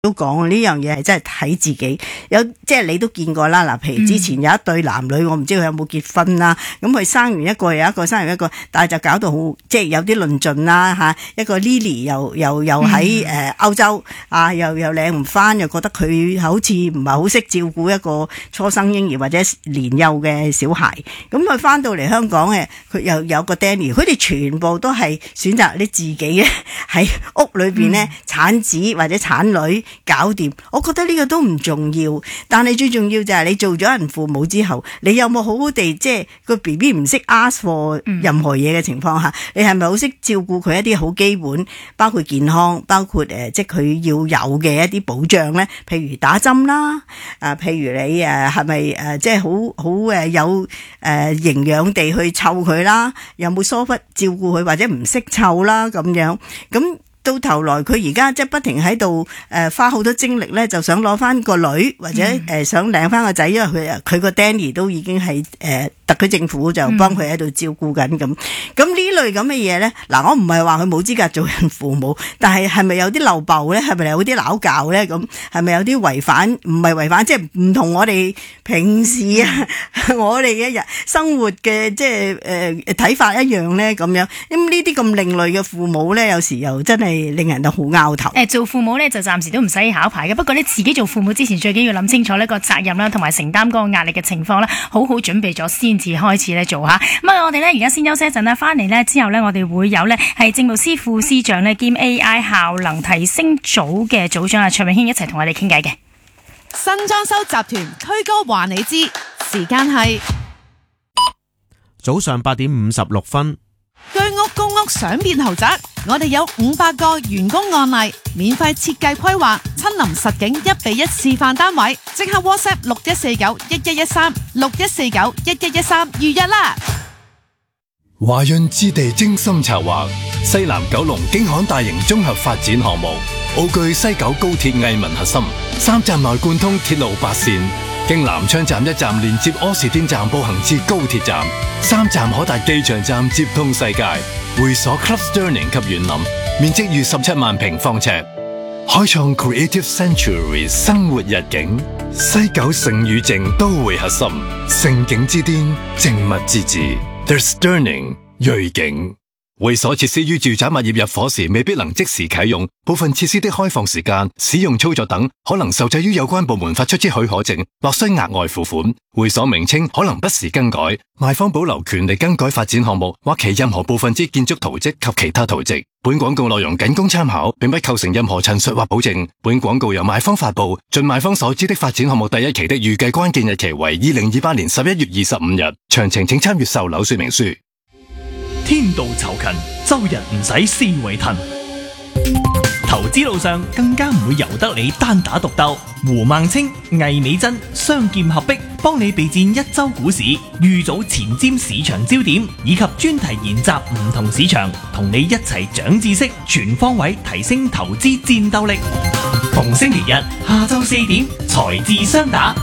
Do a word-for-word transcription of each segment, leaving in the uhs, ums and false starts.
都講呢樣嘢係真係睇自己，有即係你都見過啦。嗱，譬如之前有一對男女，我唔知佢有冇結婚啦，咁佢生完一個又一個，生完一個，但係就搞到好即係有啲論盡啦吓。一個 Lily 又又又喺誒歐洲啊，又又領唔翻，又覺得佢好似唔係好識照顧一個初生嬰兒或者年幼嘅小孩。咁佢翻到嚟香港嘅，佢又有個 Danny， 佢哋全部都係選擇你自己嘅喺屋裏邊咧，產子或者產女。搞掂，我覺得呢個都唔重要，但係最重要就係你做咗人父母之後，你有冇好好地即係個 B B 唔識 ask for 任何嘢嘅情況下，嗯、你係咪好識照顧佢一啲好基本，包括健康，包括誒、呃、即係佢要有嘅一啲保障咧？譬如打針啦，啊，譬如你誒係咪誒即係好好誒有誒營養地去湊佢啦？有冇疏忽照顧佢或者唔識湊啦咁樣咁？到頭來佢而家即係不停喺度誒花好多精力咧，就想攞翻個女或者誒、呃、想領翻個仔，因為佢佢個 Danny 都已經係誒、呃、特區政府就幫佢喺度照顧緊咁。咁呢、嗯、類咁嘅嘢咧，嗱我唔係話佢冇資格做人父母，但係係咪有啲漏爆咧？係咪有啲拗教咧？咁係咪有啲違反？唔係違反，即係唔同我哋平時啊，我哋嘅日生活嘅即係誒睇法一樣咧咁樣。咁呢啲咁另類嘅父母咧，有時又真係令人都好拗頭。 誒，做父母咧就暫時都唔使考牌嘅，不過你自己做父母之前最緊要諗清楚呢個責任啦，同埋承擔嗰個壓力嘅情況啦，好好準備咗先至開始咧做下。咁啊，我哋咧而家先休息一陣啦，翻嚟咧之後咧，我哋會有咧係政務司副司長咧兼 A I 效能提升組嘅組長啊卓永興一齊同我哋傾偈嘅。 新裝修集團推歌話你知，時間係早上八點五十六分。 居屋公屋想變豪宅，我哋有五百個員工案例，免費設計規劃，親臨實景一比一示範單位，即刻 WhatsApp 六一四九一一一三六一四九一一一三預約啦！ 華潤置地精心策劃，西南九龍京杭大型綜合發展項目，奧據西九高鐵藝文核心，三站內貫通鐵路八線，經南昌站一站連接柯士甸站步行至高鐵站，三站可達機場站接通世界。會所 Club Sterling 及園林，面積逾十七萬平方尺，開創 Creative Century 生活日景。西九盛與靜都會核心，盛景之巔，靜物之至。The Sterling 瑞景。會所設施於住宅物業入伙時未必能即時啟用，部分設施的開放時間、使用操作等可能受制於有關部門發出之許可證，或需額外付款。會所名稱可能不時更改，賣方保留權利更改發展項目或其任何部分之建築圖則及其他圖則。本廣告內容僅供參考，並不構成任何陳述或保證。本廣告由賣方發佈，盡賣方所知的發展項目第一期的預計關鍵日期為二零二八年十一月二十五日。詳情請參閱售樓說明書。 天道酬勤，周日唔使思維騰。投資路上更加唔會由得你單打獨鬥。胡孟青、魏美珍雙劍合璧，幫你備戰一周股市，預早前瞻市場焦點，以及專題研習唔同市場，同你一齊長知識，全方位提升投資戰鬥力。逢星期日下晝四點，財智雙打。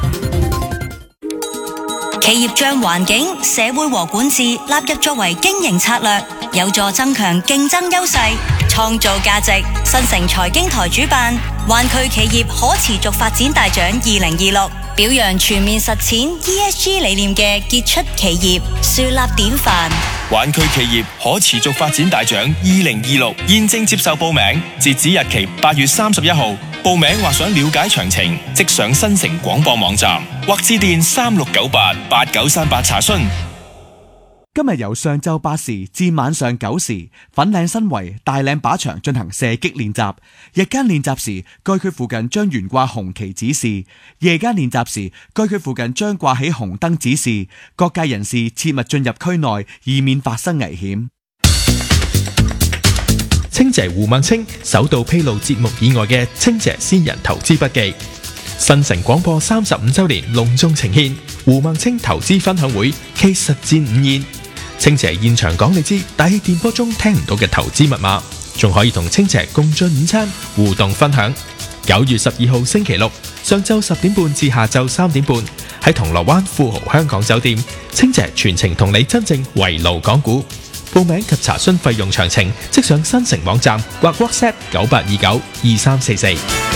企業將環境、社會和管治納入作為經營策略，有助增強競爭優勢，創造價值。新城財經台主辦灣區企業可持續發展大獎二零二六，表揚全面實踐 E S G 理念嘅傑出企業，樹立典範。 灣區企業可持續發展大獎二零二六現正接受報名，截止日期八月三十一號。報名或想了解詳情，即上新城廣播網站或致電三六九八八九三八查詢。 今日由上晝八時至晚上九時，粉嶺新圍大嶺靶場進行射擊練習。日間練習時，該區附近將懸掛紅旗指示；夜間練習時，該區附近將掛起紅燈指示。各界人士切勿進入區內，以免發生危險。 清姐胡孟青首度披露節目以外嘅清姐私人投資筆記。新城廣播三十五周年隆重呈獻胡孟青投資分享會暨實戰午宴。清姐現場講你知大氣電波中聽唔到嘅投資密碼，仲可以同清姐共進午餐互動分享。九月十二號星期六上晝十點半至下晝三點半喺銅鑼灣富豪香港酒店，清姐全程同你真正圍爐講股。報名及查詢費用詳情，即上新城網站或 WhatsApp 九八二九二三四四。